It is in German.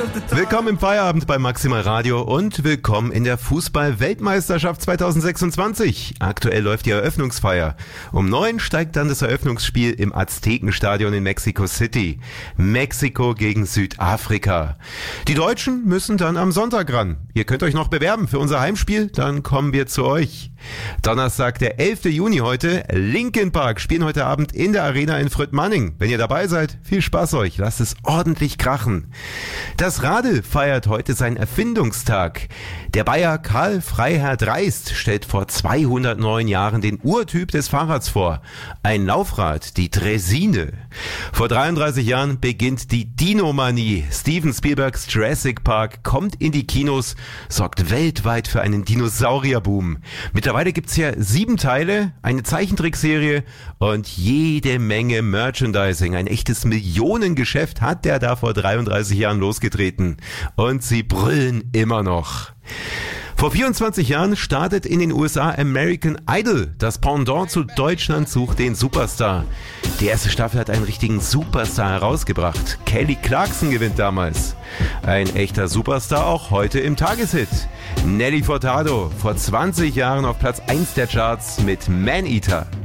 Willkommen im Feierabend bei Maximal Radio und willkommen in der Fußball-Weltmeisterschaft 2026. Aktuell läuft die Eröffnungsfeier. Um 9 steigt dann das Eröffnungsspiel im Aztekenstadion in Mexico City. Mexiko gegen Südafrika. Die Deutschen müssen dann am Sonntag ran. Ihr könnt euch noch bewerben für unser Heimspiel, dann kommen wir zu euch. Donnerstag, der 11. Juni heute. Linkin Park spielen heute Abend in der Arena in Fröttmanning. Wenn ihr dabei seid, viel Spaß euch. Lasst es ordentlich krachen. Das Radl feiert heute seinen Erfindungstag. Der Bayer Karl Freiherr Dreist stellt vor 209 Jahren den Urtyp des Fahrrads vor. Ein Laufrad, die Draisine. Vor 33 Jahren beginnt die Dinomanie. Steven Spielbergs Jurassic Park kommt in die Kinos, sorgt weltweit für einen Dinosaurierboom. Mittlerweile gibt's ja 7 Teile, eine Zeichentrickserie und jede Menge Merchandising. Ein echtes Millionengeschäft hat der da vor 33 Jahren losgetreten. Und sie brüllen immer noch. Vor 24 Jahren startet in den USA American Idol. Das Pendant zu Deutschland sucht den Superstar. Die erste Staffel hat einen richtigen Superstar herausgebracht. Kelly Clarkson gewinnt damals. Ein echter Superstar auch heute im Tageshit. Nelly Furtado, vor 20 Jahren auf Platz 1 der Charts mit Man-Eater.